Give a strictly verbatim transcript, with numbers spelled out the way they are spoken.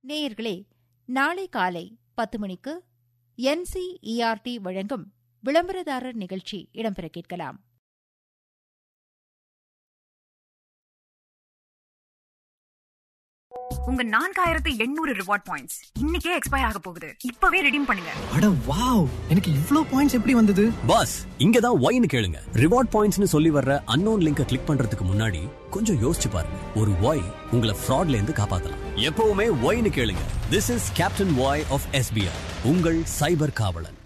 நேயர்களே, நாளை காலை பத்து மணிக்கு என்சிஇஆர்டி வழங்கும் விளம்பரதாரர் நிகழ்ச்சி இடம்பெற கேட்கலாம். உங்க நான்காயிரத்து எண்ணூறு ரிவார்ட் பாயிண்ட்ஸ் இன்னைக்கே எக்ஸ்பயர் ஆக போகுது. இப்பவே ரெடீம் பண்ணுங்க. அட வாவ், எனக்கு இவ்ளோ பாயிண்ட்ஸ் எப்படி வந்தது? பாஸ், இங்க தான் ஒய்னு கேளுங்க. ரிவார்ட் பாயிண்ட்ஸ்னு சொல்லி வர்ற அன்னோன் லிங்கை கிளிக் பண்றதுக்கு முன்னாடி கொஞ்சம் யோசிச்சு பாருங்க. ஒரு ஒய் உங்களை ஃப்ராட்ல இருந்து காப்பாத்தலாம். எப்பவுமே ஒய்னு கேளுங்க. This is captain Y of SBI, உங்கள் சைபர் காவலன்.